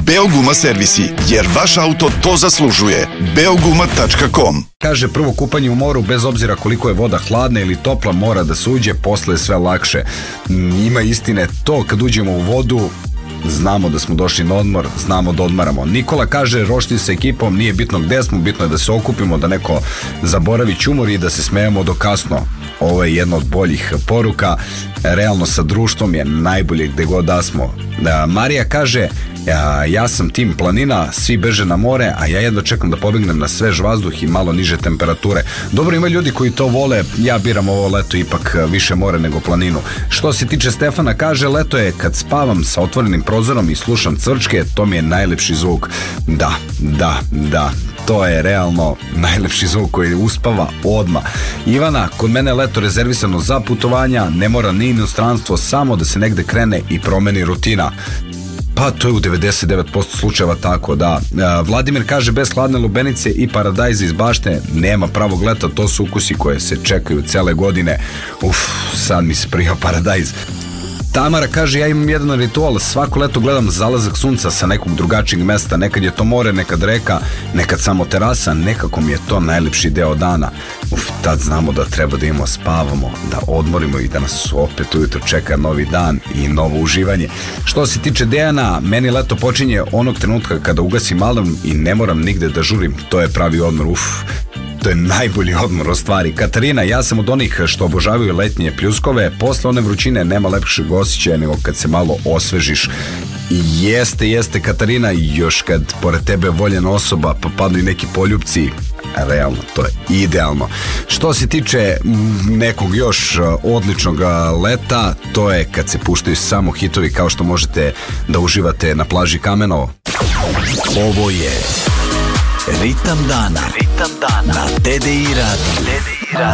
Beoguma servisi, jer vaš auto to zaslužuje. Beoguma.com. Kaže, prvo kupanje u moru, bez obzira koliko je voda hladna ili topla, mora da se uđe, posle je sve lakše. Ima istine to, kad uđemo u vodu, znamo da smo došli na odmor, znamo da odmaramo. Nikola kaže, roštilj sa ekipom, nije bitno gde smo, bitno je da se okupimo, da neko zaboravi ćumor i da se smejemo do kasno. Ovo je jedna od boljih poruka. Realno sa društvom je najbolje gde god da smo. Marija kaže, ja sam tim planina, svi beže na more, a ja jedva čekam da pobegnem na svež vazduh i malo niže temperature. Dobro, ima ljudi koji to vole, ja biram ovo leto ipak više more nego planinu. Što se tiče Stefana, kaže, leto je kad spavam sa otvorenim prozorom i slušam cvrčke, to mi je najlepši zvuk. Da, to je realno najlepši zvuk koji uspava odmah. Ivana, kod mene je leto rezervisano za putovanja, ne mora ni inostranstvo, samo da se negde krene i promeni rutina. Pa to je u 99% slučajeva tako, da. Vladimir kaže, bez hladne lubenice i paradajza iz bašte nema pravog leta, to su ukusi koje se čekaju cele godine. Sad mi se prijao paradajz. Tamara kaže, ja imam jedan ritual, svako leto gledam zalazak sunca sa nekog drugačijeg mesta, nekad je to more, nekad reka, nekad samo terasa, nekako mi je to najlepši deo dana. Tad znamo da treba da imamo, spavamo, da odmorimo i da nas opet ujutro čeka novi dan i novo uživanje. Što se tiče Dejana, meni leto počinje onog trenutka kada ugasim alarm i ne moram nigde da žurim, to je pravi odmor, to je najbolji odmor u stvari. Katarina, ja sam od onih što obožavaju letnje pljuskove, posle one vrućine nema lepšeg osjećaja nego kad se malo osvežiš. Jeste Katarina, još kad pored tebe voljena osoba pa padnu i neki poljupci, realno, to je idealno. Što se tiče nekog još odličnog leta, to je kad se puštaju samo hitovi, kao što možete da uživate na plaži Kamenovo. Ovo je Ritam dana na TDI Radio.